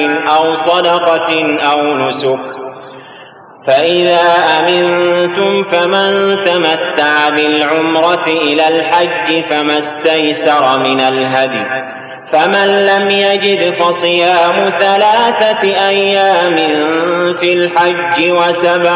أو صدقة أو نسك. فإذا أمنتم فمن تمتع بالعمرة إلى الحج فما استيسر من الهدي، فمن لم يجد فصيام 3 أيام في الحج و7